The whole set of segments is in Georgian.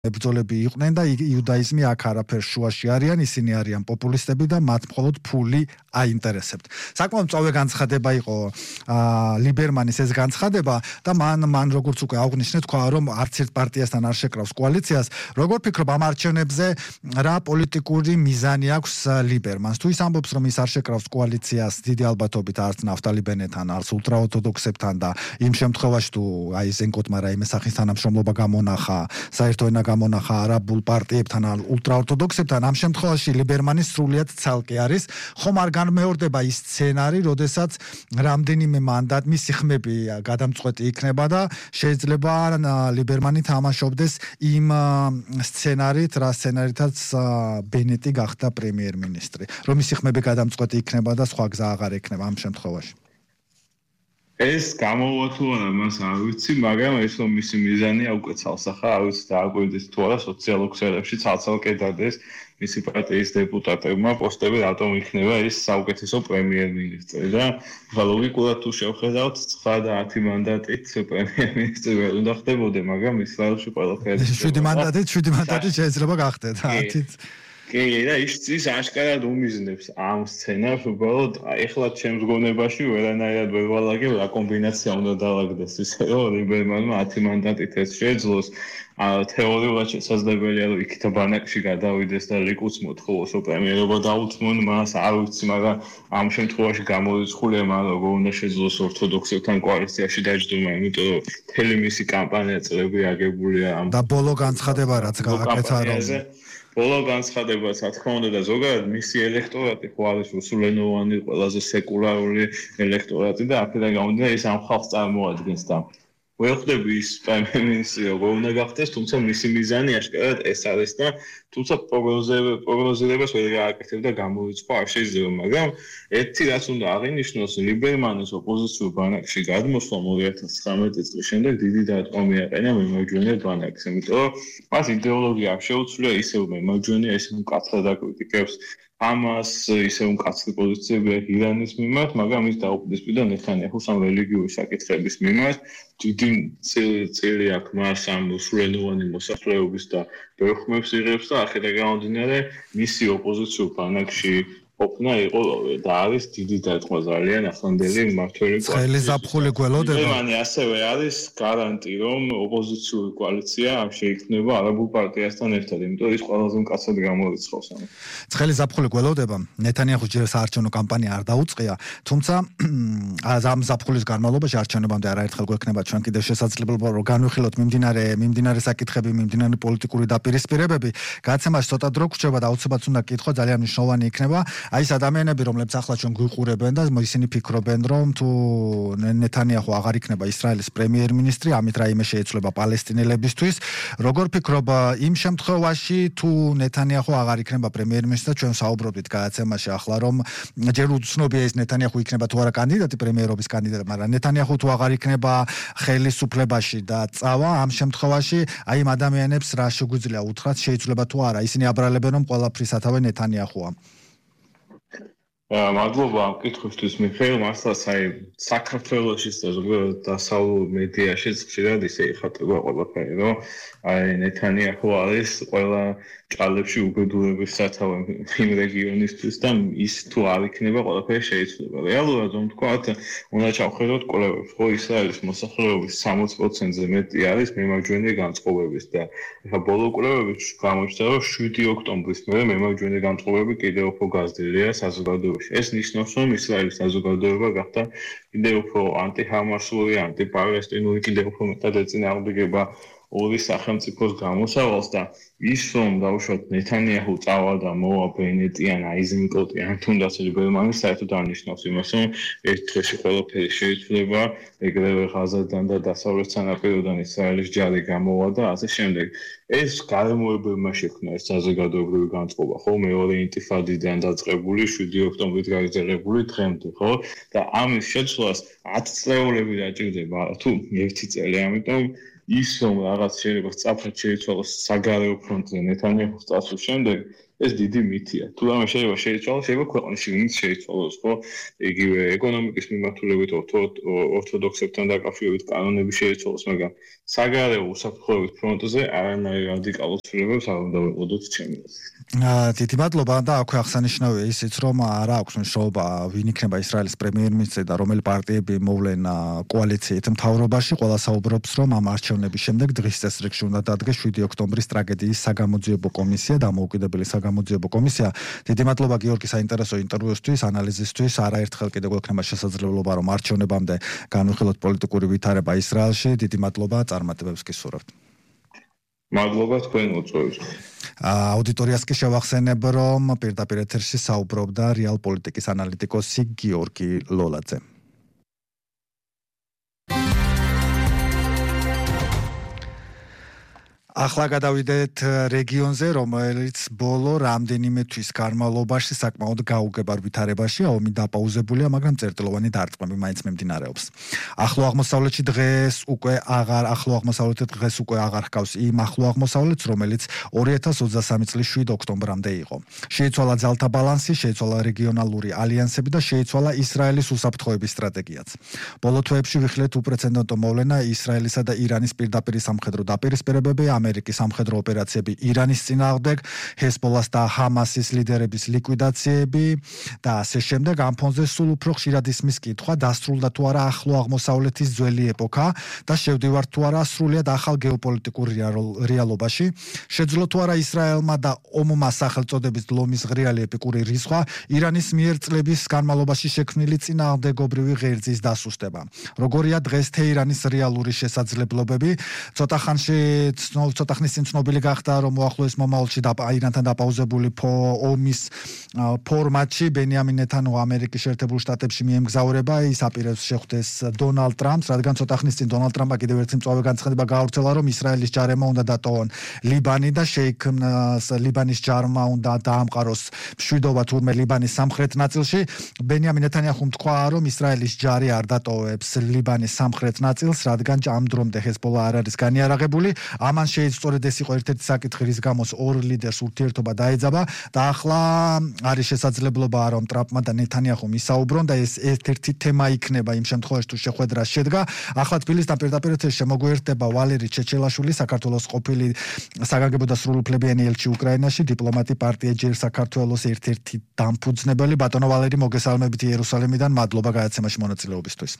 მებრძოლები იყვნენ და იუდაიზმი აქ არაფერ შუაში არიან, ისინი არიან პოპულისტები და მათ მხოლოდ ფული აინტერესებთ. საკმაოდ მწვავე განცხადება იყო ლიბერმანის ეს განცხადება და მან როგორც უკვე აღნიშნეთ, თქვა რომ არც ერთ პარტიასთან არ შეკრავს კოალიციას. როგორ ფიქრობ ამ არჩევნებზე რა პოლიტიკური მიზანი აქვს ლიბერმანს? თუ ის ამბობს რომ ის არ შეკრავს კოალიციას დიდი ალბათობით არც ნაფტალი ბენეტთან, არც ულტრაორთოდოქსებთან და იმ შემთხვევაში თუ აი ზენკოტმა რაიმე სახის თანამშრომლობა გამონახა, საერთო ენა გამონახა არაბულ პარტიებთან, ულტრაორთოდოქსებთან, ამ შემთხვევაში ლიბერმანის სრულიად ცალკე არის. ხომ არ განმეორდება ის სცენარი, როდესაც რამდენიმე მანდატ მისი ხმები გადამწყვეტი იქნება და შეიძლება ლიბერმანი თამაშობდეს იმ სცენარით, რა სცენარითაც ბენეტი გახდა პრემიერ-მინისტრი. რომ მისი ხმები გადამწყვეტი იქნება და სხვა გზა აღარ ექნება ამ შემთხვევაში. ეს გამოვა თუ არა მას არ ვიცი, მაგრამ ეს რომ მისი მიზანია უკვე ცალსახა, არ ვიცი დააკვირდეს თუ არა სოციალურ ქსელებში ცალ-ცალკე დადეს მისი პარტიის დეპუტატებმა პოსტები რატომ იქნება ის საუკეთესო პრემიერ-მინისტრი და ლოგიკურად თუ შევხედავთ 9 და 10 მანდატით პრემიერ-მინისტრი ვერ უნდა ხდებოდა, მაგრამ ისრაელში ყველაფერი 7 მანდატით შეიძლება გახდეთ 10-ით. კი, და ის აშკარად უმიზნებს ამ სცენარს, უბრალოდ ეხლა ჩემს გონებაში ვერანაირად ვერ ვალაგებ რა კომბინაცია უნდა დავაგდეს ისე რომ ლიბერმანმა 10 მანდატით ეს შეძლოს. თეორიულად შესაძლებელია რომ იქით ბანაკში გადავიდეს და ლიკუდს მოთხოვოს რომ პრემიერობა დაუთმონ მას, არ ვიცი, მაგრამ ამ შემთხვევაში გამორიცხულია მან როგორ უნდა შეძლოს ორთოდოქსებთან კოალიციაში დაჯდომა, იმიტომ რომ მთელი მისი კამპანია წლები აგებულია ამ და ბოლო განცხადება რაც გააკეთა რომ ბოლო განცხადებაც რა თქმა უნდა და ზოგადად მისი ელექტორატი ხო არის რუსულენოვანი, ყველაზე სეკულარული ელექტორატი და აქედან გამომდინარე ის ამ ხალხს წარმოადგენს და ვერ ხდები ის პრემიერ-მინისტრი როგორ უნდა გახდეს, თუმცა მისი მიზანი აშკარად ეს არის და თუმცა პროგნოზირებას ვერ გააკეთებ და გამორიცხვა არ შეიძლება, მაგრამ ერთი რაც უნდა აღინიშნოს, ლიბერმანის ოპოზიციურ ბანაკში გადმოსვლა 2019 წლის შემდეგ დიდი დარტყმა მიაყენა მემარჯვენე ბანაკს, იმიტომ რომ მას იდეოლოგია არ შეუცვლია ისევ მემარჯვენეა, ისევ მკაცრად აკრიტიკებს ამას, ისევ მკაცრი პოზიციები აქვს ირანის მიმართ, მაგრამ ის დაუპირისპირდა ნეთანიაჰუს ამ რელიგიური საკითხების მიმართ. დიდი წილი აქვს მას ამ სულენოვანი მოსახლეობის და ბერხმებს იღებს და აქედან გამომდინარე მისი ოპოზიციურ ბანაკში ყოფნა იყო და არის დიდი დარტყმა ძალიან ახლანდელი მმართველი ცხელი ზაფხული გველოდება. ლიბერმანი ასევე არის გარანტი, რომ ოპოზიციური კოალიცია არ შეიქმნება არაბულ პარტიასთან ერთად, იმიტომ ის ყველაზე მკაცრად გამორიცხავს ამას. ცხელი ზაფხული გველოდება. ნეთანიაჰუს ჯერ საარჩევნო კამპანია არ დაუწყია, თუმცა ამ ზაფხულის განმავლობაში არჩევნებამდე არაერთხელ გვექნება ჩვენ კიდევ შესაძლებლობა რომ განვიხილოთ მიმდინარე საკითხები, მიმდინარე პოლიტიკური დაპირისპირებები. გადაცემაში ცოტა დრო გვჭირდება და აუცილებლად უნდა კითხო, ძალიან მნიშვნელოვანი იქნება. აი ეს ადამიანები, რომლებიც ახლა ჩვენ გვიყურებენ და ისინი ფიქრობენ, რომ თუ ნეთანიაჰუ აღარ იქნება ისრაელის პრემიერ-მინისტრი, ამით რაიმე შეეცვლება პალესტინელებისთვის. როგორ ფიქრობ იმ შემთხვევაში, თუ ნეთანიაჰუ აღარ იქნება პრემიერ-მინისტრი, ჩვენ საუბრობთ გადაცემაში ახლა, რომ ჯერ უცნობია ის ნეთანიაჰუ იქნება თუ არა კანდიდატი პრემიერობის კანდიდატი, მაგრამ ნეთანიაჰუ თუ აღარ იქნება ხელისუფლებაში და წავა, ამ შემთხვევაში აი იმ ადამიანებს რა შეგვიძლია უთხრათ, შეიძლება თუ არა, ისინი აბრალებენ რომ ყველაფრის სათავე ნეთანიაჰუა. მადლობა ამ კითხვისთვის მიხეილ, მართლაც აი საქართველოშიც და ზოგადად დასავლურ მედიაშიც ხშირად ისე იხატება ყველაფერი, რომ აი ნეთანიაჰუ არის ყველა ჭალებში უბედურების სათავე იმ რეგიონისთვის და ის თუ არ იქნება ყველაფერი შეიცვლება. რეალურად რომ ვთქვათ, უნდა ჩავხედოთ კვლევებს, ხო ისრაელის მოსახლეობის 60%-ზე მეტი არის მემარჯვენე განწყობების და ეხლა ბოლო კვლევებში გამოჩნდა, რომ 7 ოქტომბრის მერე მემარჯვენე განწყობები კიდევ უფრო გაზრდილია საზოგადოებაში. ეს ნიშნავს, რომ ისრაელის საზოგადოება გახდა კიდევ უფრო ანტიჰამასური, ანტიპალესტინური, კიდევ უფრო მეტად ეწინააღმდეგება ორი სახელმწიფოს გამოსავალს და ის რომ დაუშვათ ნეთანიაჰუ წავა და მოვა ბენეტი ან აიზენკოტი ან თუნდაც ლიბერმანი საერთოდ არ ნიშნავს იმას, რომ ერთ დღეში ყველაფერი შეიცვლება, ეგრევე ღაზადან და დასავლეთ სანაპიროდან ისრაელის ჯარი გამოვა და ასე შემდეგ. ეს გარემოებებმა შექმნა ეს საზოგადოებრივი განწყობა, ხო, მეორე ინტიფადიდან დაწყებული 7 ოქტომბრით გაგრძელებული დღემდე, ხო? და ამის შეცვლას 10 წლეულები დაჭირდება, თუ 1 წელი, ამიტომ ის რომ რაღაც შეიძლება სწრაფად შეიცვალოს საგარეო ფრონტზე ნეთანიაჰუს წასვლის შემდეგ, ეს დიდი მითია. თუ რამე შეიცვალოს, შეიძლება ქვეყანაში ვინც შეიცვალოს, ხო? იგივე ეკონომიკის მიმართულებით ორთოდოქსებთან დაკავშირებით კანონები შეიცვალოს, მაგრამ საგარეო უსაფრთხოების ფრონტზე არანაირ რადიკალურ ცვლილებებს არ უნდა ვიყოდოთ ჩემი აზრით. დიდი მადლობა და აქვე აღსანიშნავია ისიც, რომ არა აქვს მნიშვნელობა ვინ იქნება ისრაელის პრემიერ-მინისტრი და რომელი პარტიები მოვლენ კოალიციით მთავრობაში. ყველა საუბრობს, რომ ამ არჩევნების შემდეგ დღის წესრიგში უნდა დადგეს 7 ოქტომბრის ტრაგედიის საგამოძიებო კომისია, დამოუკიდებელი საგამოძიებო კომისია. დიდი მადლობა გიორგი საინტერესო ინტერვიუსთვის, ანალიზისთვის. არაერთხელ კიდევ გვექნება შესაძლებლობა, რომ არჩევნებამდე განვიხილოთ პოლიტიკური ვითარება ისრაელში. დიდი მადლობა, წარმატებებს გისურვებთ. მადლობა თქვენ მოწვევისთვის. აუდიტორიას კი შევახსენებ, რომ პირდაპირ ეთერში საუბრობდა რეალ პოლიტიკის ანალიტიკოსი გიორგი ლოლაძე. ახლა გადავიდეთ რეგიონზე, რომელიც ბოლო რამდენიმე თვის განმავლობაში საკმაოდ გაუგებარ ვითარებაშია, ომი დაპაუზებულია, მაგრამ წერტილოვანი დარტყმები მაინც მიმდინარეობს. ახლო აღმოსავლეთში დღეს უკვე აღარ ჰგავს იმ ახლო აღმოსავლეთს, რომელიც 2023 წლის 7 ოქტომბრამდე იყო. შეიცვალა ძალთა ბალანსი, შეიცვალა რეგიონალური ალიანსები და შეიცვალა ისრაელის უსაფრთხოების სტრატეგიაც. ბოლო თვეებში ვიხილეთ უპრეცედენტო მოვლენა ისრაელისა და ირანის პირდაპირ სამხედრო დაპირისპირებები, ამერიკის სამხედრო ოპერაციები ირანის წინააღმდეგ, ჰეზბოლას და ჰამასის ლიდერების ლიკვიდაციები და ასე შემდეგ. ამ ფონზე სულ უფრო ხშირად ისმის კითხვა, დასრულდა თუ არა ახლო აღმოსავლეთის ძველი ეპოქა და შევდივართ თუ არა სრულიად ახალ გეოპოლიტიკურ რეალობაში. შეძლო თუ არა ისრაელმა და ომმა სახელწოდების ლომის ღრიალი ეპიკური რისხვა ირანის მიერ წლების განმავლობაში შექმნილი წინააღმდეგობრივი ღერძის დასუსტება. როგორია დღეს თეირანის რეალური შესაძლებლობები? ცოტა ხნის წინ ცნობილი გახდა, რომ უახლოეს მომავალში ირანთან დაპაუზებული ომის ფორმატში ბენიამინ ნეთანიაჰუ ამერიკის შეერთებულ შტატებში მიემგზავრება. ის აპირებს შეხვდეს დონალდ ტრამპს, რადგან ცოტა ხნის წინ დონალდ ტრამპმა კიდევ ერთი მწვავე განცხადება გაავრცელა, რომ ისრაელის ჯარებმა უნდა დატოვონ ლიბანი და ლიბანის ჯარმა უნდა დაამყაროს მშვიდობა თურმე ლიბანის სამხრეთ ნაწილში. ბენიამინ ნეთანიაჰუმ თქვა, რომ ისრაელის ჯარი არ დატოვებს ლიბანის სამხრეთ ნაწილს, რადგან ამ დრომდე ჰეზბოლა არ არის განიარაღებული. ამან სწორედ ეს იყო ერთ-ერთი საკითხი, რის გამოც ორ ლიდერს ურთიერთობა დაეძაბა და ახლა არის შესაძლებლობა, რომ ტრამპმა და ნეთანიაჰუმ ისაუბრონ და ეს ერთ-ერთი თემა იქნება იმ შემთხვევაში, თუ შეხვედრა შედგა. ახლა თბილისთან პირდაპირ ეთერში შემოგვიერთდება ვალერი ჩეჩელაშვილი, საქართველოს ყოფილი საგანგებო და სრულუფლებიანი ელჩი უკრაინაში, დიპლომატი პარტია ჯერ საქართველოს ერთ-ერთი დამფუძნებელი. ბატონო ვალერი, მოგესალმებით იერუსალიმიდან, მადლობა გადაცემაში მონაწილეობისთვის.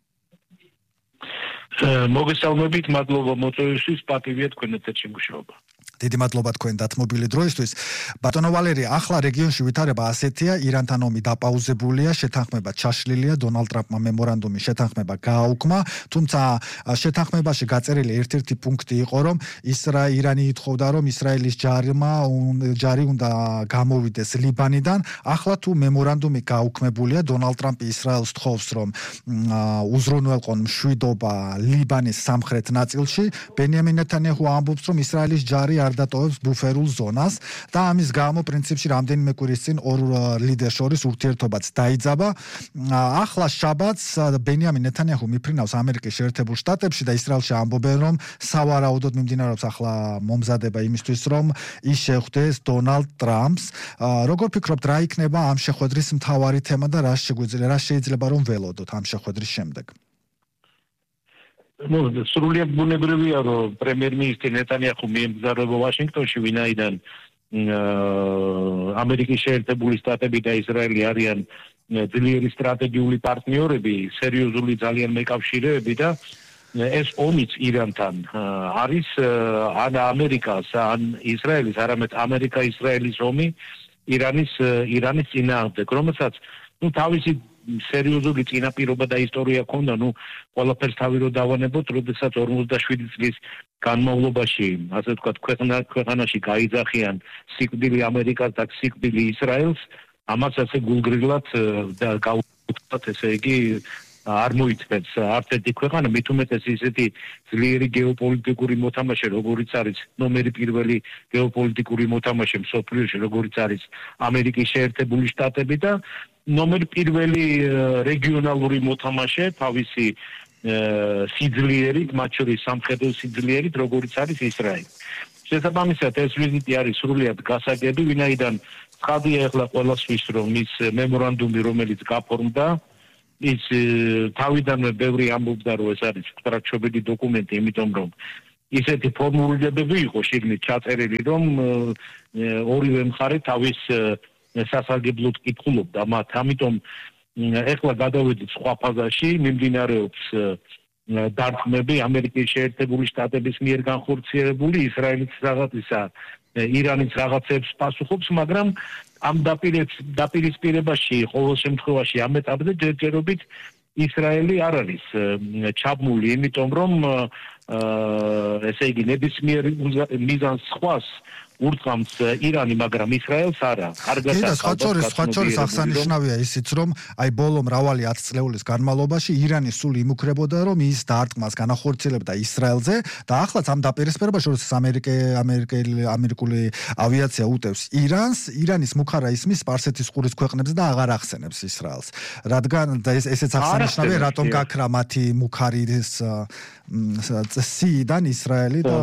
მოგესალმებით, მადლობა მოწვევისთვის, პატივია თქვენ ეთერში მუშაობა. დიდი მადლობა თქვენ დათმობილი დროისთვის. ბატონო ვალერი, ახლა რეგიონში ვითარება ასეთია, ირანთან ომი დაპაუზებულია, შეთანხმება ჩაშლილია, დონალდ ტრამპმა მემორანდუმის შეთანხმება გააუქმა, თუმცა შეთანხმებაში გაწერილი ერთ-ერთი პუნქტი იყო, რომ ირანი ითხოვდა, რომ ისრაელის ჯარი უნდა გამოვიდეს ლიბანიდან. ახლა თუ მემორანდუმი გაუქმებულია, დონალდ ტრამპი ისრაელს თხოვს, რომ უზრუნველყონ მშვიდობა ლიბანის სამხრეთ ნაწილში. ბენიამინ ნეთანიაჰუ ამბობს, რომ ისრაელის ჯარი არ დატოვებს ბუფერულ ზონას და ამის გამო პრინციპში რამდენიმე კვირის წინ ორ ლიდერს შორის ურთიერთობაც დაიძაბა. ახლა შაბათს ბენიამინ ნეთანიაჰუ მიფრინავს ამერიკის შეერთებულ შტატებში და ისრაელში ამბობენ, რომ სავარაუდოდ მიმდინარეობს ახლა მომზადება იმისთვის, რომ ის შეხვდეს დონალდ ტრამპს. როგორ ფიქრობთ, რა იქნება ამ შეხვედრის მთავარი თემა და რა შეიძლება რომ ველოდოთ ამ შეხვედრის შემდეგ? სრულიად ბუნებრივია, რომ პრემიერ-მინისტრი ნეთანიაჰუ მიემგზავრება ვაშინგტონში, ვინაიდან ამერიკის შეერთებული შტატები და ისრაელი არიან ძლიერი სტრატეგიული პარტნიორები, სერიოზული ძალიან მეკავშირეები და ეს ომიც ირანთან არის ან ამერიკას, ან ისრაელის, არამედ ამერიკა-ისრაელის ომი ირანის წინააღმდეგ, რომელსაც თავისი სერიოზული წინაპირობა და ისტორია ქონდა, ყველაფერს თავი რო დავანებოთ, როდესაც 47 წლის განმავლობაში, ასე ვთქვათ, ქვეყანაში გაიძახიან სიკვდილი ამერიკას და სიკვდილი ისრაელს, ამას ასე გულგრილად და გაუქმებთ, ესე იგი არ მოიწევს არც ერთი ქვეყანა, მით უმეტეს ისეთი ძლიერი გეოპოლიტიკური მოთამაშე, როგორიც არის ნომერი პირველი გეოპოლიტიკური მოთამაშე მსოფლიოში, როგორიც არის ამერიკის შეერთებული შტატები და ნომერ პირველი რეგიონალური მოთამაშე თავისი სიძლიერით, მათ შორის სამხედრო სიძლიერით, როგორიც არის ისრაელი. შესაბამისად ეს ვიზიტი არის სრულიად გასაგები, ვინაიდან ცხადია ახლა ყველასთვის, რომ ის მემორანდუმი, რომელიც გაფორმდა, ის თავიდანვე ბევრი ამბობდა, რომ ეს არის სტრატეგიული დოკუმენტი, იმიტომ რომ ისეთი ფორმულირებები იყო შიგნით ჩაწერილი, რომ ორივე მხარე თავის სასარგებლოდ კითხულობდა მათ. ამიტომ ეხლა გადავედით სხვა ფაზაში, მიმდინარეობს დარტყმები ამერიკის შეერთებული შტატების მიერ განხორციელებული, ისრაელის რაღაცისა, ირანის რაღაცებს პასუხობს, მაგრამ ამ დაპირისპირებაში ყოველ შემთხვევაში ამ ეტაპზე ჯერჯერობით ისრაელი არ არის ჩაბმული, იმიტომ რომ ესე იგი ნებისმიერ მიზანს სხვას ურთმამს ირანი, მაგრამ ისრაელს არა. სხვა შორის აღსანიშნავია ისიც, რომ აი ბოლო მრავალი 10 წლეულის განმავლობაში ირანი სულ იმუქრებოდა, რომ ის დარტყმას განახორციელებდა ისრაელზე და ახლაც ამ დაპირისპირებაში, როდესაც ამერიკული ავიაცია უტევს ირანს, ირანის მუხარა ისმის სპარსეთის ყურის ქვეყნებს და აღარ ახსენებს ისრაელს. რადგან და ესეც აღსანიშნავია, რატომ გაქრა მათი მუხარის სიიდან ისრაელი და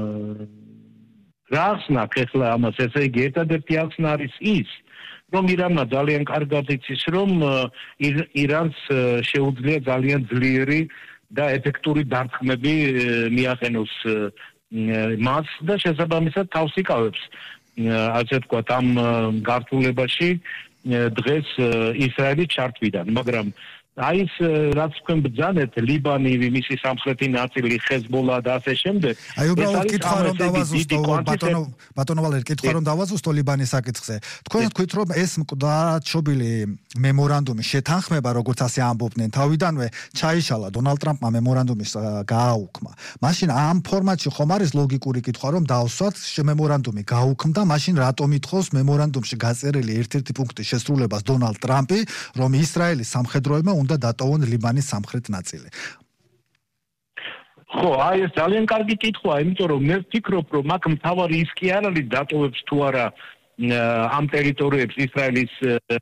რახსნა ხეხლა ამას, ესე იგი ერთადერთი ახსნა არის ის, რომ ირანმა ძალიან კარგად იცის, რომ ირანს შეუძლია ძალიან ძლიერი და ეფექტური დარტყმები მიაყენოს მას და შესაბამისად თავს იკავებს, ასე ვთქვათ, ამ გართულებაში დღეს ისრაელი ჩართვიდან, მაგრამ აი ეს რაც თქვენ ბრძანეთ, ლიბანი, მისი სამხრეთი ნაწილი, ხეზბოლა და ასე შემდეგ. აი უბრალოდ კითხვა რომ დავაზუსტო ბატონო ვალერი, კითხვა რომ დავაზუსტო ლიბანის საკითხზე. თქვენ თქვით რომ ეს მკვდრადშობილი მემორანდუმი შეთანხმება, როგორც ასე ამბობდნენ, თავიდანვე ჩაიშალა დონალდ ტრამპმა მემორანდუმის გააუქმა. მაშინ ამ ფორმატში ხომ არის ლოგიკური კითხვა რომ დავსვათ მემორანდუმი გაუქმდა, მაშინ რატომ ითხოვს მემორანდუმში გაწერილი ერთ-ერთი პუნქტის შესრულებას დონალდ ტრამპი, რომ ისრაელის სამხედროებმა უნდა დატოვონ ლიბანის სამხრეთ ნაწილი. ხო, აი ეს ძალიან კარგი კითხვაა, იმიტომ რომ მე ვფიქრობ, რომ აქ მთავარი ის კი არ არის დატოვებს თუ არა ამ ტერიტორიებს ისრაელის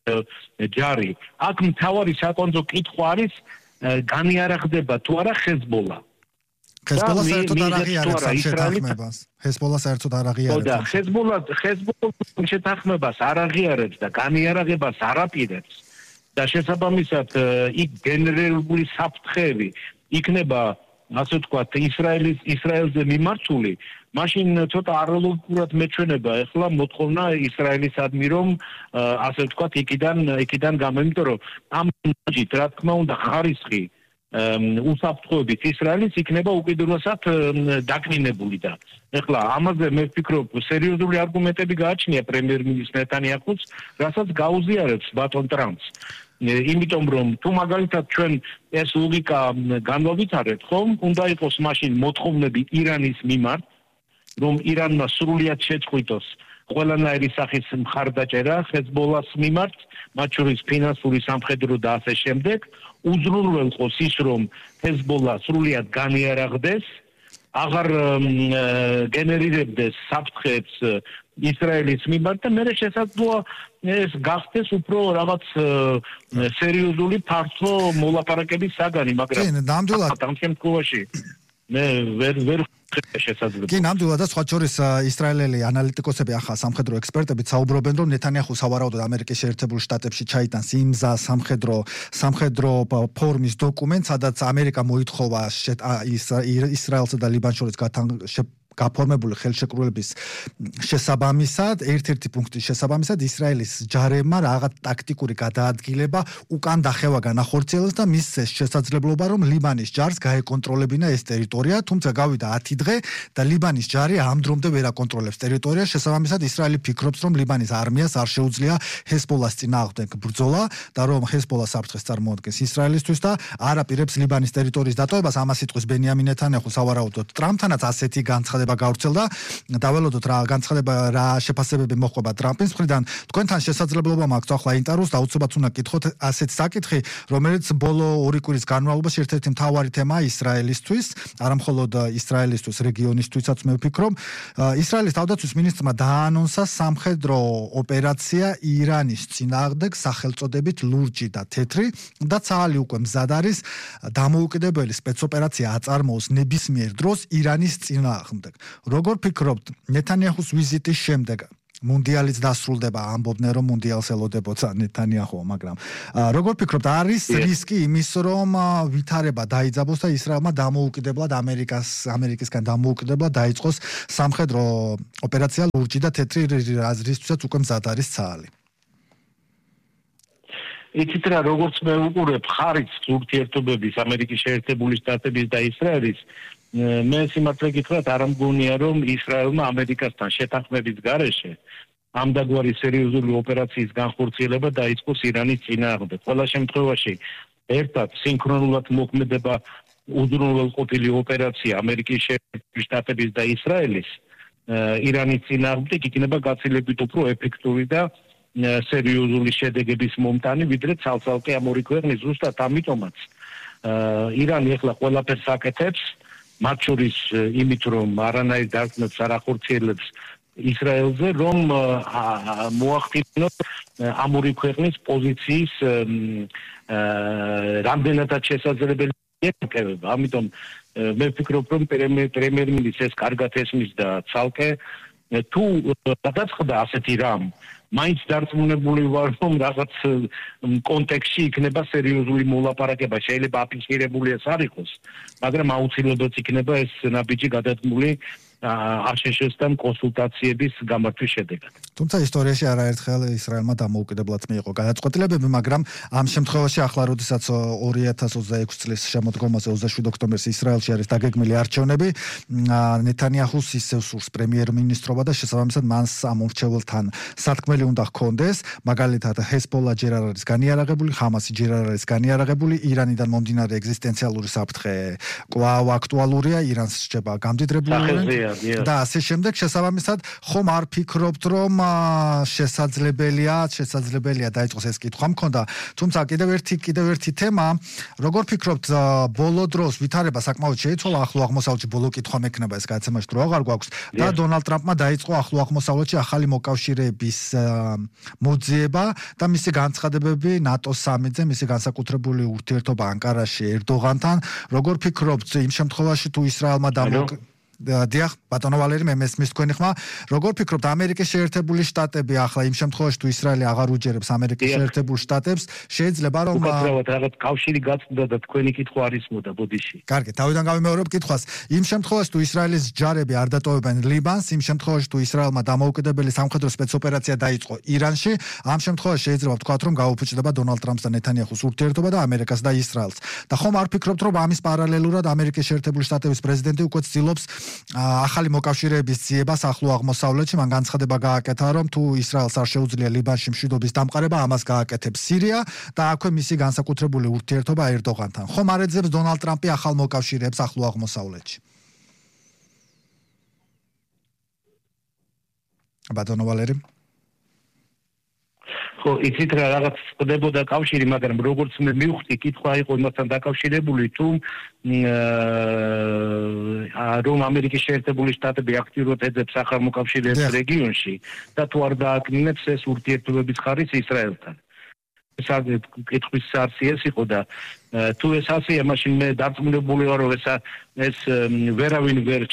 ჯარი. აქ მთავარი საკონძო კითხვა არის განიარაღდება თუ არა ხეზბოლა. ხეზბოლა საერთოდ არ აღიარებს ამ შეთანხმებას. ხეზბოლა საერთოდ არ აღიარებს. და ხეზბოლა შეთანხმებას არ აღიარებს და განიარაღებას არ აპირებს. და შესაბამისად იქ გენერირებული საფრთხეები იქნება, ასე ვთქვათ, ისრაელზე მიმართული, მაშინ ცოტა არალოგიკურად მეჩვენება ახლა მოთხოვნა ისრაელისადმი, რომ ასე ვთქვათ, იქიდან გამომდინარე, რომ ამ ჯით, რა თქმა უნდა, ხარისხი უსაფრთხოებით ისრაელის იქნება უკიდურესად დაკნინებული და ეხლა ამაზე მე ვფიქრობ, სერიოზული არგუმენტები გააჩნია პრემიერ-მინისტრ ნეტანიაჰუს, რასაც გაუზიარებს ბატონ ტრამპს. იმიტომ რომ თუ მაგალითად ჩვენ ეს ლოგიკა განვავითარებთ, ხომ, უნდა იყოს მაშინ მოთხოვნები ირანის მიმართ, რომ ირანმა სრულიად შეწყვიტოს ყველანაირი სახის მხარდაჭერა ხეზბოლას მიმართ, მათ შორის ფინანსური, სამხედრო და ასე შემდეგ, უზრუნველყოს ის, რომ ხეზბოლა სრულიად განიარაღდეს, აღარ გენერირებდეს საფრთხეებს ისრაელის მიმართ და მე შესაძლოა ეს გახდეს უფრო რაღაც სერიოზული ფართო მოლაპარაკების საგანი, მაგრამ ნამდვილად ამ შემთხვევაში მე ვერ შესაძლოა. კი, ნამდვილად და სხვა შორის ისრაელელი ანალიტიკოსები ახლა სამხედრო ექსპერტები საუბრობენ, რომ ნეტანიაჰუ სავარაუდოდ ამერიკის შეერთებულ შტატებში ჩაიტანს იმ სამხედრო ფორმის დოკუმენტს, სადაც ამერიკა მოითხოვა ისრაელსა და ლიბანს შორის გაფორმებული ხელშეკრულების შესაბამისად, ერთ-ერთი პუნქტის შესაბამისად, ისრაელის ჯარებმა რაღაც ტაქტიკური გადაადგილება უკან დახევა განახორციელეს და მის შესაძლებლობა, რომ ლიბანის ჯარს გაეკონტროლებინა ეს ტერიტორია, თუმცა გავიდა 10 დღე და ლიბანის ჯარი ამ დრომდე ვერ აკონტროლებს ტერიტორიას. შესაბამისად, ისრაელი ფიქრობს, რომ ლიბანის არმიას არ შეუძლია ჰეზბოლას წინააღმდეგ ბრძოლა და რომ ჰეზბოლა საფრთხეს წარმოადგენს ისრაელისთვის და არ აპირებს ლიბანის ტერიტორიის დატოვებას. ამას იტყვის ბენიამინ ნეტანიაჰუ სავარაუდოდ ტრამპთანაც ასეთი განცხადება გავრცელდა. დაველოდოთ რა განცხადება, რა შეფასებები მოხვება ტრამპის მხრიდან. თქვენთან შესაძლებლობა მაქვს ახლა ინტერვიუს და აუცილებლად უნდა გითხოთ ასეთ საკითხი, რომელიც ბოლო 2 კვირის განმავლობაში ერთ-ერთი მთავარი თემაა ისრაელისთვის, არა მხოლოდ ისრაელისთვის, რეგიონისთვისაც მე ვფიქრობ. ისრაელის თავდაცვის მინისტრმა დაანონსა სამხედრო ოპერაცია ირანის წინააღმდეგ სახელწოდებით ლურჯი და თეთრი და ცალი უკვე მზად არის დამოუკიდებელი სპეცოპერაცია აწარმოოს ნებისმიერ დროს ირანის წინააღმდეგ. შემდეგ. Როგორ ფიქრობთ, ნეთანიაჰუს ვიზიტის შემდეგ მუნდიალიც დასრულდება, ამბობდნენ რომ მუნდიალს ელოდებოდა ნეთანიაჰუ, მაგრამ როგორ ფიქრობთ, არის რისკი იმის რომ ვითარება დაიძაბოს და ისრაელმა დამოუკიდებლად ამერიკისგან დამოუკიდებლად დაიწყოს სამხედრო ოპერაცია ლურჯი და თეთრი რისთვისაც უკვე მზად არის ცალი. იცით რა, როგორც მე ვუყურებ ხარიც ურთიერთობების ამერიკის შეერთებული შტატების და ისრაელის, მე სიმართლე გითხრათ, არ მგონია რომ ისრაელმა ამერიკასთან შეთანხმების გარეშე ამდაგვარი სერიოზული ოპერაციის განხორციელება დაიწყოს ირანის წინააღმდეგ. ყველა შემთხვევაში ერთად სინქრონულად მოქმედება უზრუნველყოფილი ოპერაცია ამერიკის შეერთებული შტატების და ისრაელის ირანის წინააღმდეგ იქნება გაცილებით უფრო ეფექტური და სერიოზული შედეგების მომტანი, ვიდრე ცალ-ცალკე ამ ორი ქვეყნის. ზუსტად ამიტომაც ირანი ახლა ყველაფერს აკეთებს, მათ შორის იმით, რომ არანაირ დარტყმებს არ ახორციელებს ისრაელზე, რომ მოახდინოს ამ ორი ქვეყნის პოზიციის რამდენადაც შესაძლებელი ეკებება. ამიტომ მე ვფიქრობ, რომ პრემიერ-მინისტრს ეს კარგად ესმის და ცალკე თუ გადაწყდა ასეთი რამ, მაინც დარწმუნებული ვარ, რომ რაღაც კონტექსტში იქნება სერიოზული მოლაპარაკება, შეიძლება აფიქსირებული ეს არ იყოს, მაგრამ აუცილებლად იქნება ეს ნაბიჯი გადადგმული აშშ-თან კონსულტაციების გამართვის შედეგად. თუმცა ისტორიაში არაერთხელ ისრაელმა დამოუკიდებლად მიიღო გადაწყვეტილებები, მაგრამ ამ შემთხვევაში ახლა როდესაც 2026 წლის შემოდგომაზე 27 ოქტომბერს ისრაელში არის დაგეგმილი არჩევნები, ნეთანიაჰუს ისევ სურს პრემიერ-მინისტრობა და შესაბამისად მან ამ მრჩეველთან სათქმელი უნდა ჰქონდეს, მაგალითად ჰეზბოლა ჯერ არ არის განიარაღებული, ხამასი ჯერ არ არის განიარაღებული, ირანიდან მომდინარე ეგზისტენციალური საფრთხე კვლავ აქტუალურია, ირანს რჩება გამდიდრებული და ასე შემდეგ. შესაბამისად ხომ არ ფიქრობთ, რომ შესაძლებელია დაიწყოს ეს კითხვა მქონდა, თუმცა კიდევ ერთი თემა, როგორ ფიქრობთ, ბოლო დროს ვითარება საკმაოდ შეიცვალა ახლო აღმოსავლეთში, ბოლო კითხვა მექნება ეს გადაცემაში თუ აღარ გვაქვს და დონალდ ტრამპმა დაიწყო ახლო აღმოსავლეთში ახალი მოკავშირეების მოძიება და მისი განცხადებები ნატოს სამიტზე, მისი განსაკუთრებული ურთიერთობა ანკარაში ერდოღანთან. როგორ ფიქრობთ, იმ შემთხვევაში თუ ისრაელმა დიახ, ბატონო ვალერი, მე მესმის თქვენი ხმა. როგორ ფიქრობთ, ამერიკის შეერთებული შტატები ახლა იმ შემთხვევაში თუ ისრაელი აღარ უჯერებს ამერიკის შეერთებულ შტატებს, შეიძლება რომ უკაცრავად რაღაც კავშირი გაწმდა და თქვენი კითხვა არ ისმოდა ბოდიში. კარგი, თავიდან გავიმეორებ კითხვას. იმ შემთხვევაში თუ ისრაელის ჯარები არ დატოვებენ ლიბანს, იმ შემთხვევაში თუ ისრაელმა დამოუკიდებელი სამხედრო სპეცოპერაცია დაიწყო ირანში, ამ შემთხვევაში შეიძლება ვთქვათ, რომ გაუფუჭდება დონალდ ტრამპს და ნეთანიაჰუს ურთიერთობა და ამერიკას და ისრაელს. და ხომ არ ფიქრობთ, რომ ამის პარალელურად ამერიკის შეერთებული შტატების პრეზიდენტი უკვე ცდილობს ახალი მოკავშირეების ძიებას ახლო აღმოსავლეთში, მან განცხადება გააკეთა, რომ თუ ისრაელს არ შეუძლია ლიბანში მშვიდობის დამყარება, ამას გააკეთებს სირია და აქვე მისი განსაკუთრებული ურთიერთობა ერდოღანთან. ხომ არ ეძებს დონალდ ტრამპი ახალ მოკავშირეებს ახლო აღმოსავლეთში? ბატონო ვალერი. ხო, იცით რა, რაღაც ხდებოდა კავშირი, მაგრამ როგორც მე მივხვდი, კითხვა იყო იმასთან დაკავშირებული, თუ რომ ამერიკის შეერთებული შტატები აქტიურად ეძებს ახალ მოკავშირეებს რეგიონში და თუ არ დააკნინებს ეს ურთიერთობების ხარისხს ისრაელთან. ეს კითხვის სარცი ეს იყო და თუ ეს ასეა, მაშინ მე დარწმუნებული ვარ, რომ ეს ვერავინ ვერ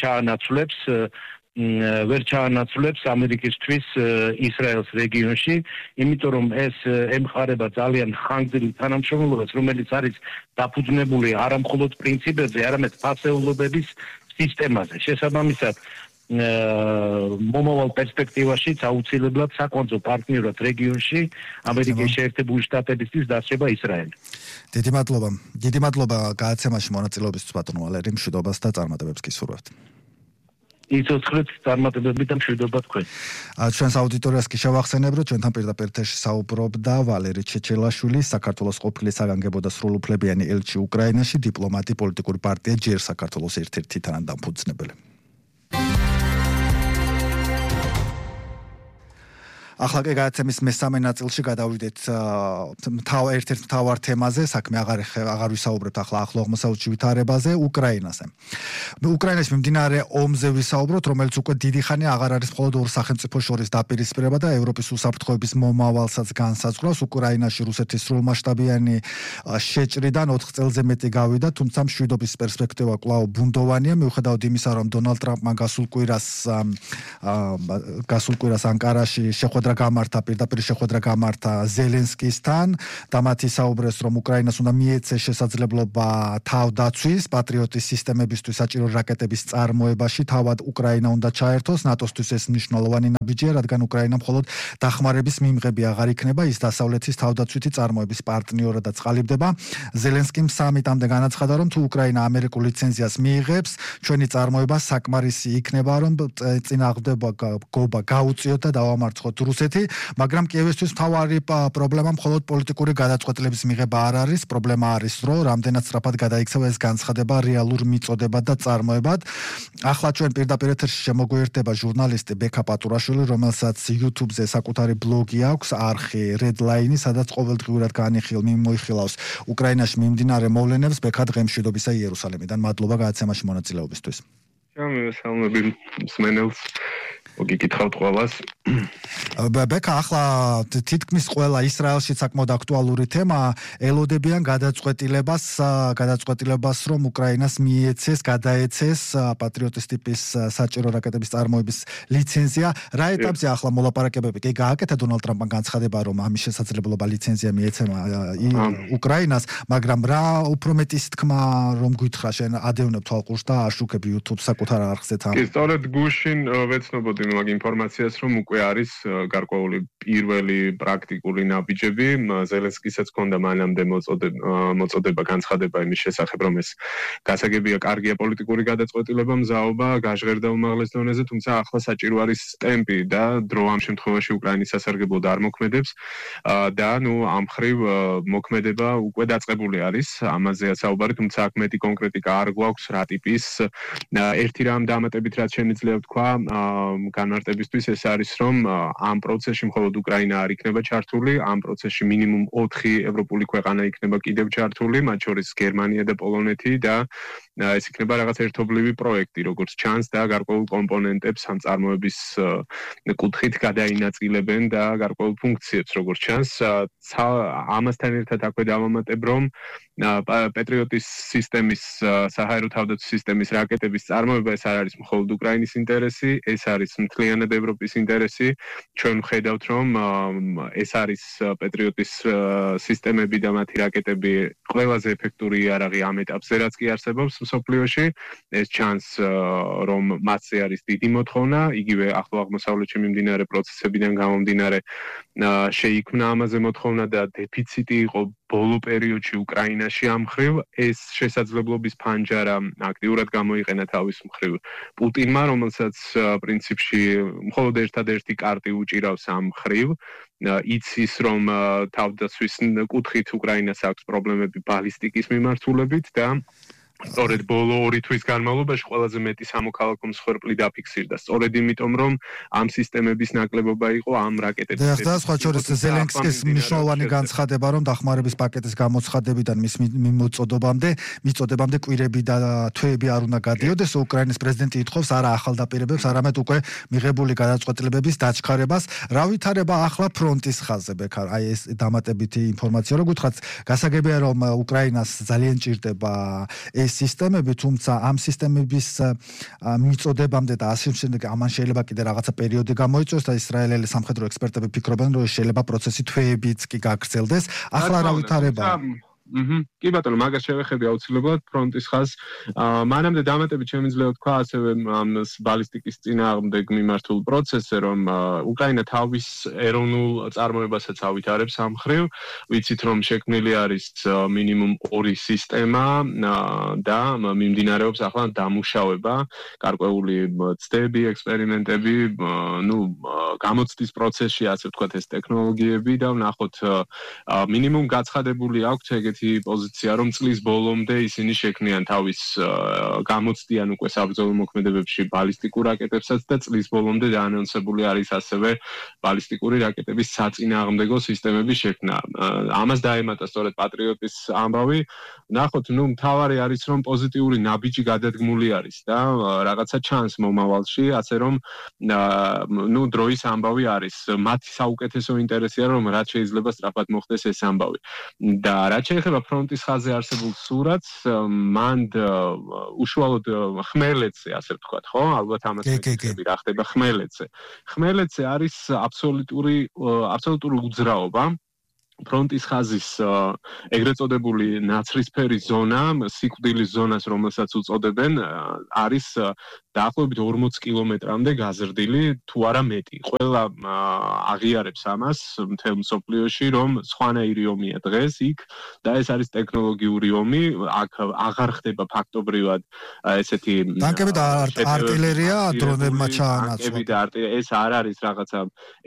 ჩაანაცვლებს ამერიკისთვის ისრაელის რეგიონში, იმიტომ რომ ეს ემყარება ძალიან ხანგრძლივ თანამშრომლობას, რომელიც არის დაფუძნებული არა მხოლოდ პრინციპებზე, არამედ ფასეულობების სისტემაზე. შესაბამისად, მომავალ პერსპექტივაშიც აუცილებლად საკვანძო პარტნიორად რეგიონში ამერიკის შეერთებული შტატებისთვის დასწრება ისრაელი. დიდი მადლობა გადაცემაში მონაწილეობისთვის ბატონო ვალერი, მშვიდობას და წარმატებებს გისურვებთ. იცოცხლეთ წარმატებები და მშვიდობა თქვენ. ჩვენს აუდიტორიას კი შევახსენებ, რომ ჩვენთან პირდაპირ ეთერში საუბრობდა ვალერი ჩეჩელაშვილი, საქართველოს ყოფილი საგანგებო და სრულუფლებიანი ელჩი უკრაინაში, დიპლომატი, პოლიტიკური პარტია ჯერ საქართველოს ერთ-ერთი თანადამფუძნებელი. ახლა კი გადაცემის მესამე ნაწილში გადავიდეთ ერთ-ერთ მთავარ თემაზე, საქმე აღარ ვისაუბრებთ ახლა ახლო აღმოსავლეთში ვითარებაზე, უკრაინაზე. უკრაინაში მიმდინარე ომზე ვისაუბროთ, რომელიც უკვე დიდი ხანი აღარ არის მხოლოდ ორ სახელმწიფოს შორის დაპირისპირება და ევროპის უსაფრთხოების მომავალსაც განსაზღვრავს. უკრაინაში რუსეთის სრულმასშტაბიანი შეჭრიდან 4 წელზე მეტი გავიდა, თუმცა მშვიდობის პერსპექტივა კვლავ ბუნდოვანია, მიუხედავად იმისა, რომ დონალდ ტრამპმა გასულ კვირას ანკარაში პირდაპირ შეხვედრა გამართა ზელენსკისთან და მათ ისაუბრეს, რომ უკრაინას უნდა მიეცეს შესაძლებლობა თავდაცვის, პატრიოტის სისტემებისთვის საჭირო რაკეტების წარმოებაში, თავად უკრაინა უნდა ჩაერთოს, ნატოსთვის ეს მნიშვნელოვანი ნაბიჯია, რადგან უკრაინა მხოლოდ დახმარების მიმღები აღარ იქნება, ის დასავლეთის თავდაცვითი წარმოების პარტნიორადაც ყალიბდება. ზელენსკიმ სამიტამდე განაცხადა, რომ თუ უკრაინა ამერიკულ ლიცენზიას მიიღებს, ჩვენი წარმოება საკმარისი იქნება, რომ წინააღმდება გობა გაუწიოთ და დავამარცხოთ რუსეთი, მაგრამ კიევისთვის მთავარი პრობლემა მხოლოდ პოლიტიკური გადაწყვეტილების მიღება არ არის, პრობლემა არის, რომ რამდენად სწრაფად გადაიქცევა ეს განცხადება რეალურ მიწოდებად და წარმოებად. ახლა ჩვენ პირდაპირ ეთერში შემოგვიერთდება ჟურნალისტი ბექა პატურაშვილი, რომელსაც YouTube-ზე საკუთარი ბლოგი აქვს, არხი Redline, სადაც ყოველდღიურად მოიხილავს უკრაინაში მიმდინარე მოვლენებს. ბექა, დღემშვიდობისა იერუსალიმიდან. მადლობა გადაცემაში მონაწილეობისთვის. მოგესალმები მსმენელს. მოგიკითხავთ ყველას. ბექა, ახლა თითქმის ყველა ისრაელში საკმაოდ აქტუალური თემა, ელოდებიან გადაწყვეტილებას, რომ უკრაინას გადაეცეს პატრიოტის ტიპის საჭირო რაკეტების წარმოების ლიცენზია. რა ეტაპზე ახლა მოლაპარაკებები? კი გააკეთა დონალდ ტრამპმა განცხადება, რომ ამის შესაძლებლობა ლიცენზია მიეცემა უკრაინას, მაგრამ რა უფრო მეტის თქმა რომ გითხრა, შენ ადევნებ თვალყურს და აშუქებ YouTube საკუთარ არხზე თან. კი, სწორედ გუშინ ვეცნობოდი მაგ ინფორმაციას, რომ უკვე არის გარკვეული პირველი პრაქტიკული ნაბიჯები. ზელენსკისაც ჰქონდა მანამდე მოწოდება განცხადება იმის შესახებ, რომ ეს გასაგებია, კარგია პოლიტიკური გადაწყვეტილება, მზაობა გაჟღერდა უმაღლეს დონეზე, თუმცა ახლა საჭირო არის ტემპი და დრო ამ შემთხვევაში უკრაინის სასარგებლოდ არ მოქმედებს და ამ მხრივ მოქმედება უკვე დაწყებული არის. ამაზეა საუბარი, თუმცა აქ მეტი კონკრეტიკა არ გვაქვს რა ტიპის. ერთი რამ დამატებით რაც შემიძლია ვთქვა განმარტებისთვის ეს არის, რომ ამ პროცესში მხოლოდ უკრაინა არ იქნება ჩართული, ამ პროცესში მინიმუმ 4 ევროპული ქვეყანა იქნება კიდევ ჩართული, მათ შორის გერმანია და პოლონეთი და ეს იქნება რაღაც ერთობლივი პროექტი, როგორც ჩანს და გარკვეულ კომპონენტებს ამ წარმოების კუთხით გადაინაწილებენ და გარკვეულ ფუნქციებს, როგორც ჩანს. ამასთან ერთად აქვე დავამატებ, რომ პატრიოტის სისტემის, საჰაერო თავდაცვის სისტემის რაკეტების წარმოება ეს არ არის მხოლოდ უკრაინის ინტერესი, ეს არის მთლიანად ევროპის ინტერესი. ჩვენ ვხედავთ, რომ ეს არის პატრიოტის სისტემები და მათი რაკეტები ყველაზე ეფექტური იარაღი ამ ეტაპზე, რაც კი არსებობს მსოფლიოში. ეს ჩანს, რომ მათზე არის დიდი მოთხოვნა, იგივე ახლო აღმოსავლეთში მიმდინარე პროცესებიდან გამომდინარე შეიქმნა ამაზე მოთხოვნა და დეფიციტი იყო ბოლო პერიოდში უკრაინაში ამ მხრივ. ეს შესაძლებლობის ფანჯარა აქტიურად გამოიყენა თავის მხრივ პუტინმა, რომელსაც პრინციპში მხოლოდ ერთადერთი კარტი უჭირავს ამ მხრივ. იცის, რომ თავდაცვის კუთხით უკრაინას აქვს პრობლემები ბალისტიკის მიმართულებით და სწორედ ბოლო 2 თვის განმავლობაში ყველაზე მეტი სამოქალაქო მსხვერპლი დაფიქსირდა. სწორედ იმიტომ, რომ ამ სისტემების ნაკლებობა იყო ამ რაკეტების. და სხვა შორის ზელენსკის მნიშვნელოვანი განცხადება, რომ დახმარების პაკეტის გამოცხადებიდან მის მიწოდებამდე კვირები და თვეები არ უნდა გადიოდეს, უკრაინის პრეზიდენტი ითხოვს არა ახალ დაპირებებს, არამედ უკვე მიღებული გადაწყვეტილებების დაჩქარებას. რა ვითარება ახლა ფრონტის ხაზზე, ბექა? აი ეს დამატებითი ინფორმაცია, რო გითხრათ, გასაგებია, რომ უკრაინას ძალიან ჭირდება სისტემები, თუმცა ამ სისტემების მიწოდებამდე და ასე შემდეგ ამან შეიძლება კიდე რაღაცა პერიოდი გამოიწვიოს და ისრაელელი სამხედრო ექსპერტები ფიქრობენ, რომ შეიძლება პროცესი თვეებიც კი გაგრძელდეს. ახლა რა ვითარება? კი ბატონო, მაგას შევეხები აუცილებლად ფრონტის ხაზს. მანამდე დამატებით შემიძლია ვთქვა ასევე ამ ბალისტიკის წინააღმდეგ მიმართულ პროცესზე, რომ უკრაინა თავის ეროვნულ წარმოებასაც ავითარებს ამ მხრივ. ვიცით, რომ შექმნილი არის მინიმუმ 2 სისტემა და მიმდინარეობს ახლა დამუშავება, გარკვეული ცდები, ექსპერიმენტები, გამოცდის პროცესში, ასე ვთქვათ, ეს ტექნოლოგიები და ვნახოთ მინიმუმ გაცხადებული აქვს ეგეთი ესეთი პოზიცია, რომ წლის ბოლომდე ისინი შექმნიან თავის გამოცდიან უკვე საბრძოლო მოქმედებებში ბალისტიკურ რაკეტებსაც და წლის ბოლომდე დაანონსებული არის ასევე ბალისტიკური რაკეტების საწინააღმდეგო სისტემების შექმნა. ამას დაემატა სწორედ პატრიოტის ამბავი. ნახოთ, მთავარი არის რომ პოზიტიური ნაბიჯი გადადგმული არის და რაღაცა ჩანს მომავალში, ასე რომ დროის ამბავი არის. მათი საუკეთესო ინტერესია რომ რაც შეიძლება სწრაფად მოხდეს ეს ამბავი. და რაც შეეხება ფრონტის ხაზზე არსებულ სურათს, მანდ უშუალოდ ხმელეთზე, ასე ვთქვათ, ხო? ალბათ ამას მეკითხები რა ხდება ხმელეთზე. ხმელეთზე არის აბსოლუტური უძრაობა. ფრონტის ხაზის ეგრეთ წოდებული ნაცრისფერი ზონა, სიკვდილის ზონას, რომელსაც უწოდებენ, არის დაახლოებით 40 კილომეტრამდე გაზრდილი, თუ არა მეტი. ყველა აღიარებს ამას მთელ მსოფლიოში, რომ სხვანაირი ომია დღეს იქ და ეს არის ტექნოლოგიური ომი, აქ აღარ ხდება ფაქტობრივად ესეთი ტანკები და არტილერია დრონებმა ჩაანაცვლა. ეს არ არის რაღაცა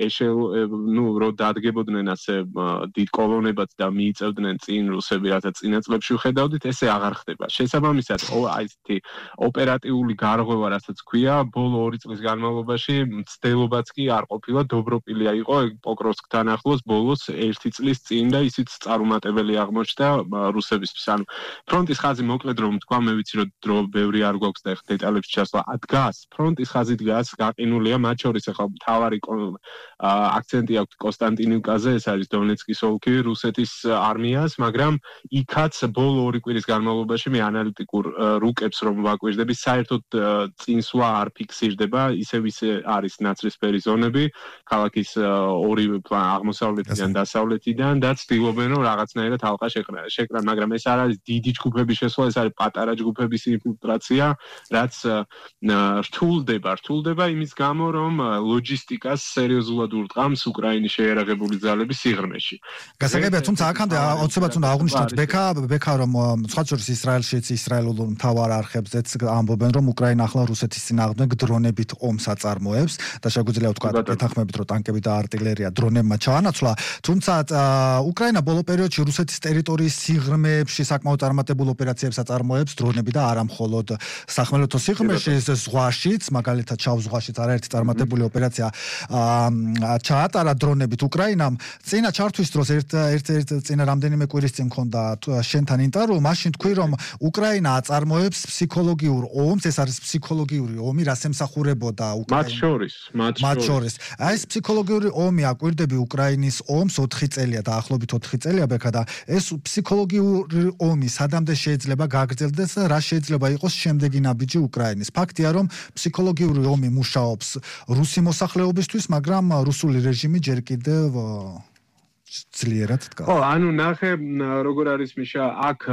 რო დადგებოდნენ ასე დიდ კოლონებად და მიიწევდნენ წინ რუსები, რათა წინა წლებში ვხედავდით, ესე აღარ ხდება. შესაბამისად, აი ესეთი ოპერატიული გარღვევა, რასაც ქვია, ბოლო 2 წლის განმავლობაში მცდელობაც კი არ ყოფილა, დობროპილია იყო პოკროვსკთან ახლოს ბოლოს 1 წლის წინ და ისიც წარუმატებელი აღმოჩნდა რუსებისთვის. ანუ ფრონტის ხაზი მოკლედ რომ თქვა, მე ვიცი რომ დრო ბევრი არ გვაქვს და ეხლა დეტალებში ჩასვლა. დგას, ფრონტის ხაზი დგას, გაყინულია, მათ შორის ახლა მთავარი აქცენტი აქვს კონსტანტინივკაზე, ეს არის დონეცკის ოლქი რუსეთის არმიას, მაგრამ იქაც ბოლო 2 კვირის განმავლობაში მე ანალიტიკურ რუკებს რომ ვაკვირდები, საერთოდ წინსვლა არ ფიქსირდება, ისევ არის ნაცრისფერი ზონები, ქალაქის ორივე აღმოსავლეთიდან და დასავლეთიდან და ცდილობენ რომ რაღაცნაირად ალყა შეკრან, მაგრამ ეს არ არის დიდი ჯგუფების შესვლა, ეს არის პატარა ჯგუფების ინფილტრაცია, რაც რთულდება იმის გამო, რომ ლოჯისტიკას სერიოზულად ურტყამს უკრაინის შეიარაღებული ძალების სიღრმეში. გასაგებია, თუმცა აქამდე აუცილებლად უნდა აღვნიშნოთ ბექა რომ სხვა შორის ისრაელშიც ისრაელულ მთავარ არხებზეც ამბობენ რომ უკრაინა ახლა რუსეთის წინააღმდეგ დრონებით ომს აწარმოებს და შეგვიძლია ვთქვათ ეთანხმებით რომ ტანკები და არტილერია დრონებმა ჩაანაცვლა, თუმცა უკრაინა ბოლო პერიოდში რუსეთის ტერიტორიის სიღრმეებში საკმაოდ წარმატებულ ოპერაციებს აწარმოებს დრონები და არა მხოლოდ სახმელეთო სიღრმეში, ზღვაშიც, მაგალითად ჩავ ზღვაშიც არაერთი წარმატებული ოპერაცია ჩაატარა დრონებით უკრაინამ. წინა ჩართვის დროს ერთ წინა რამდენიმე კვირის წინ მქონდა შენთან ინტერვიუ, მაშინ თქვი რომ უკრაინა აწარმოებს ფსიქოლოგიურ ომს, ეს არის ფსიქოლოგიური ომი, რაც ემსახურებოდა უკრაინას. მათ შორის. აი ეს ფსიქოლოგიური ომი აკვირდები უკრაინის ომს 4 წელია, დაახლოებით 4 წელია ბექა და ეს ფსიქოლოგიური ომი სადამდე შეიძლება გაგრძელდეს და რა შეიძლება იყოს შემდეგი ნაბიჯი უკრაინის. ფაქტია რომ ფსიქოლოგიური ომი მუშაობს რუსი მოსახლეობისთვის, მაგრამ რუსული რეჟიმი ჯერ კიდევ ძლიერად დგას. ხო, ანუ ნახე როგორ არის მიშა, აქ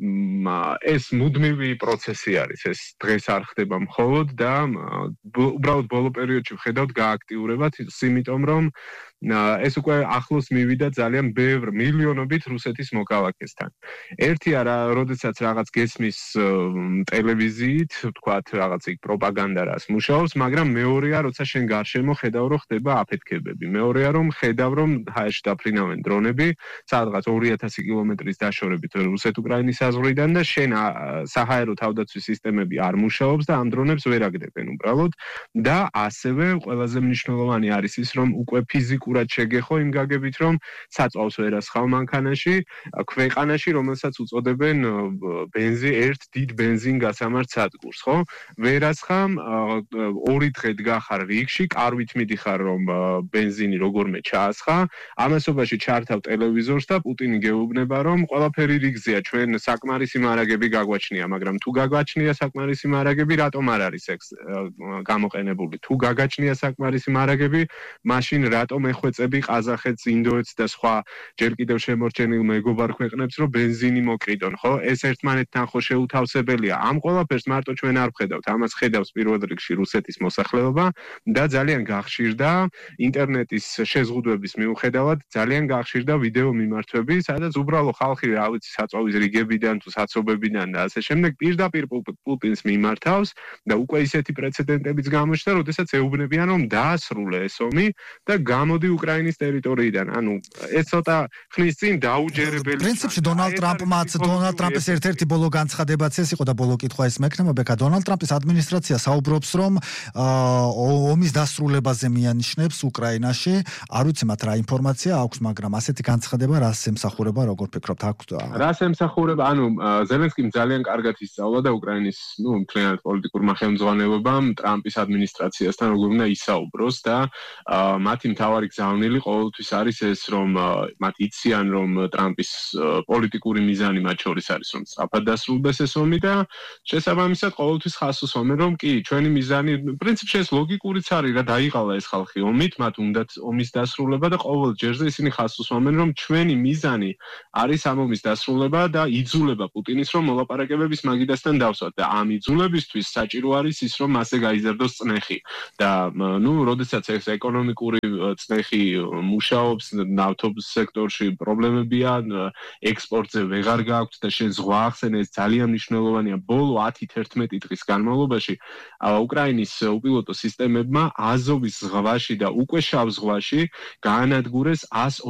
ეს მუდმივი პროცესი არის, ეს დღეს არ ხდება მხოლოდ და უბრალოდ ბოლო პერიოდში ვხედავთ გააქტიურებათ, იმიტომ რომ ეს უკვე ახლოს მივიდა ძალიან ბევრ მილიონობით რუსეთის მოქალაქესთან. ერთი არა, როდესაც რაღაც გესმის ტელევიზიით, ვთქვათ, რაღაც იქ პროპაგანდა რას მუშაობს, მაგრამ მეორეა, როცა შენ გარშემო ხედავ, რომ ხდება აფეთქებები. მეორეა, რომ ხედავ, რომ ჰაერში დაფრინავენ დრონები, სადღაც 2000 კილომეტრის დაშორებით რუსეთ-უკრაინის საზღვრიდან და შენ საჰაერო თავდაცვის სისტემები არ მუშაობს და ამ დრონებს ვერ აგდებენ უბრალოდ და ასევე ყველაზე მნიშვნელოვანი არის ის, რომ უკვე ფიზიკურად შეგეხო იმ გაგებით, რომ საწვავს ვერასხავ მანქანაში, ქვეყანაში, რომელსაც უწოდებენ ერთ დიდ ბენზინ-გასამართ სადგურს, ხო? ვერასხამ 2 დღე დგახარ რიგში, კარვით მიდიხარ, რომ ბენზინი როგორმე ჩაასხა, ამასობაში ჩართავ ტელევიზორს და პუტინი გეუბნება, რომ ყველაფერი რიგზეა, ჩვენ საკმარისი მარაგები გაგვაჩნია, მაგრამ თუ გაგვაჩნია საკმარისი მარაგები, რატომ არ არის ეს გამოყენებული? თუ გაგაჩნია საკმარისი მარაგები, მაშინ რატომ ეხვეწები ყაზახეთს, ინდოეთს და სხვა ჯერ კიდევ შემორჩენილ მეგობარ ქვეყნებს, რომ ბენზინი მოკრიდონ, ხო? ეს ერთმანეთთან ხო შეუთავსებელია. ამ ყველაფერს მარტო ჩვენ არ ვხედავთ, ამას ხედავს პირველ რიგში რუსეთის მოსახლეობა და ძალიან გახშირდა ინტერნეტის შეზღუდვების მიუხედავად, ძალიან გახშირდა გამოსახირდა ვიდეო მიმართვები, სადაც უბრალო ხალხი, რა ვიცი, საწოვის რიგებიდან თუ საცობებიდან და ასე შემდეგ პირდაპირ პუტინს მიმართავს და უკვე ისეთი პრეცედენტებიც გამოჩნდა, როდესაც ეუბნებიან, რომ დაასრულე ეს ომი და გამოდი უკრაინის ტერიტორიიდან. ანუ ეს ცოტა ხნის წინ დაუჯერებელი. პრინციპში დონალდ ტრამპის ერთ-ერთი ბოლო განცხადებაც ეს იყო და ბოლო კითხვა ეს მექნება ბექა დონალდ ტრამპის ადმინისტრაცია საუბრობს, რომ ომის დასრულებაზე მიანიშნებს უკრაინაში. არ ვიცი მათ რა ინფორმაცია აქვს, მაგრამ ასეთი განცხადება რას ემსახურება, როგორ ფიქრობთ? რას ემსახურება? ანუ ზელენსკიმ ძალიან კარგად ისწავლა და უკრაინის, მთლიანად პოლიტიკურმა ხელმძღვანელობამ ტრამპის ადმინისტრაციასთან როგორ უნდა ისაუბროს და მათი მთავარი გზავნილი ყოველთვის არის ეს, რომ მათ იციან, რომ ტრამპის პოლიტიკური მიზანი მათ შორის არის, რომ სწრაფად დასრულდეს ეს ომი და შესაბამისად ყოველთვის ხას უსვამენ, რომ კი, ჩვენი მიზანი, პრინციპში ეს ლოგიკურიც არის, რა დაიღალა ეს ხალხი ომით, მათ უნდათ ომის დასრულება და ყოველ ჯერზე ისინი ხას უსვამენ, რომ ჩვენი მიზანი არის ამ ომის დასრულება და იძულება პუტინის, რომ მოლაპარაკებების მაგიდასთან დავსვათ და ამ იძულებისთვის საჭირო არის ის, რომ მასზე გაიზარდოს წნეხი და როდესაც ეს ეკონომიკური წნეხი მუშაობს, ნავთობის სექტორში პრობლემებია, ექსპორტზე ვეღარ გააქვთ და შენ ზღვა ახსენე, ეს ძალიან მნიშვნელოვანია. ბოლო 10-11 დღის განმავლობაში უკრაინის უპილოტო სისტემებმა აზოვის ზღვაში და უკვე შავ ზღვაში გაანადგურეს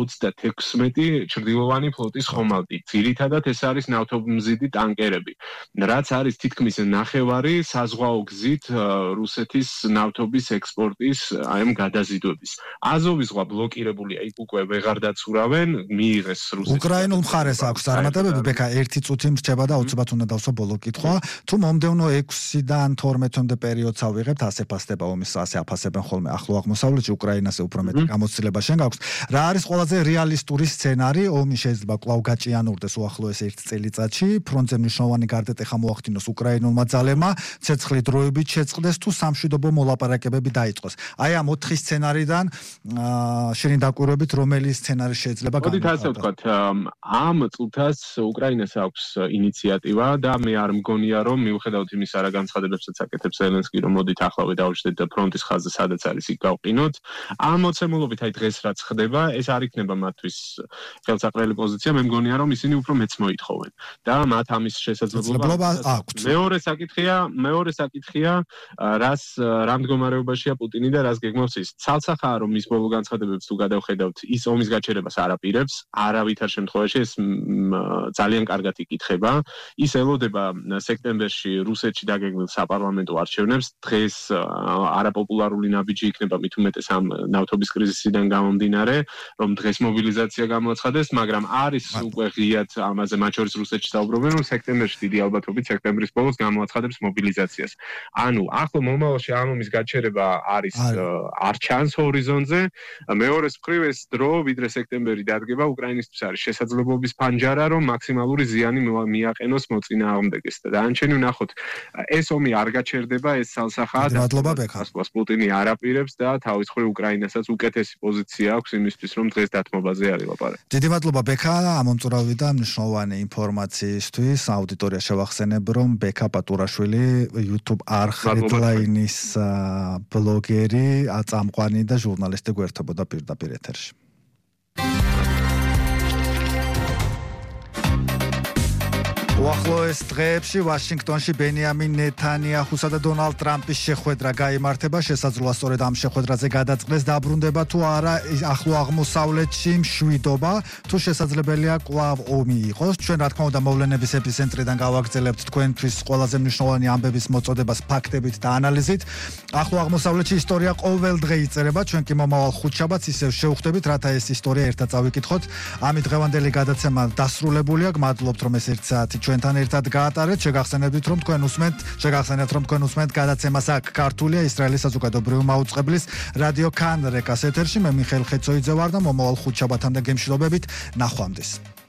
126 ჩრდილოვანი ფლოტის ხომალდი. ძირითადად ეს არის ნავთობმზიდი ტანკერები, რაც არის თითქმის ნახევარი საზღვაო გზით რუსეთის ნავთობის ექსპორტის ამ გადაზიდვების. აზოვის ზღვა ბლოკირებულია, იქ უკვე ვეღარ დაცურავენ, მიიღეს რუსეთის. უკრაინულ მხარეს აქვს წარმატებები, ბექა 1 წუთი მრჩება და აუცილებლად უნდა დავსვა ბოლო კითხვა. თუ მომდევნო 6-დან 12-მდე პერიოდს ავიღებთ, ასე ფასდება ომის, ასე აფასებენ ხოლმე ახლო აღმოსავლეთში, უკრაინაზე უფრო მეტი გამოცდილება შენ გაქვს. რა არის ყველაზე რეალისტური სცენარი? ომი შეიძლება კვლავ გაჭიანურდეს უახლოეს 1 წელიწადში, ფრონტზე მნიშვნელოვანი გარდატეხა მოახდინოს უკრაინულმა ძალებმა, ცეცხლი დროებით შეწყდეს თუ სამშვიდობო მოლაპარაკებები დაიწყოს. აი ამ 4 სცენარიდან შენი დაკვირვებით რომელი სცენარი შეიძლება გამოვიყენოთ? მოდით ასე ვთქვათ, ამ წუთას უკრაინას აქვს ინიციატივა და მე არ მგონია, რომ მიუხედავად იმისა, რა განცხადებებსაც აკეთებს ზელენსკი, რომ მოდით ახლავე დავუშვდეთ და ფრონტის ხაზზე სადაც არის იქ გავყინოთ. ამ მოცემულობით აი დღეს რაც ხდება, ეს არ იქნება მათთვის ხელსაყრელი პოზიცია, მე მგონია, რომ ისინი უფრო მეც მოითხოვენ და მათ ამის შესაძლებლობა აქვთ. მეორე საკითხია, რა მდგომარეობაშია პუტინი და რას გეგმავს ის. ცალსახაა, რომ ის ბოლო განცხადებებს თუ გადავხედავთ, ის ომის გაჩერებას არ აპირებს, არავითარ შემთხვევაში ეს ძალიან კარგად იკითხება. ის ელოდება სექტემბერში რუსეთში დაგეგმილ საპარლამენტო არჩევნებს. დღეს არაპოპულარული ნაბიჯი იქნება მით უმეტეს ამ ნავთობის კრიზისიდან გამომდინარე, რომ დღეს მობილიზაცია გამოაცხადეს, მაგრამ არის უკვე ღიად ამაზე მათ შორის რუსეთში საუბრობენ, რომ სექტემბერში დიდი ალბათობით სექტემბრის ბოლოს გამოაცხადებს მობილიზაციას. ანუ ახლო მომავალში ამ ომის გაჩერება არის არ ჩანს ჰორიზონტზე. მეორეს მხრივ ეს დრო, ვიდრე სექტემბერი დადგება, უკრაინისთვის არის შესაძლებლობის ფანჯარა, რომ მაქსიმალური ზიანი მიაყენოს მოწინააღმდეგეს. და დანარჩენი ვნახოთ, ეს ომი არ გაჩერდება, ეს ცალსახაა და პუტინი არ აპირებს და თავის მხრივ უკრაინასაც უკეთესი პოზიცია აქვს იმისთვის, რომ დღეს დათმობაზე არ ილაპარაკოს. დიდი მადლობა ბექა, ამომწურავი და მნიშვნელოვანი ინფორმაციისთვის. აუდიტორია შევახსენებ, რომ ბექა პატურაშვილი YouTube არხ Redline-ის ბლოგერი, წამყვანი და ჟურნალისტი გვერდებოდა პირდაპირ ეთერში. უახლოეს დღეებში ვაშინგტონში ბენიამინ ნეთანიაჰუსა და დონალდ ტრამპის შეხვედრა გაიმართება. შესაძლოა სწორედ ამ შეხვედრაზე გადაწყდეს დაბრუნდება თუ არა ახლო აღმოსავლეთში მშვიდობა, თუ შესაძლებელია კვლავ ომი იყოს. ჩვენ რა თქმა უნდა მოვლენების ეპიცენტრიდან გავაგრძელებთ თქვენთვის ყველაზე მნიშვნელოვანი ამბების მოწოდებას ფაქტებით და ანალიზით. ახლო აღმოსავლეთში ისტორია ყოველ დღე იწერება, ჩვენ კი მომავალ ხუთშაბათს ისევ შევხვდებით, რათა ეს ისტორია ერთად წავიკითხოთ. ამით დღევანდელი გადაცემა დასრულებულია. გმადლობთ რომ ეს 1 საათი ჩვენთან ერთად გაატარეთ. შეგახსენებთ რომ თქვენ უსმენთ გადაცემას აქ ქართულია ისრაელის საზოგადოებრივი მაუწყებლის რადიო კან რეკას ეთერში. მე მიხეილ ხეცოიძე ვარ და მომავალ ხუთშაბათამდე გემშვიდობებით. ნახვამდის.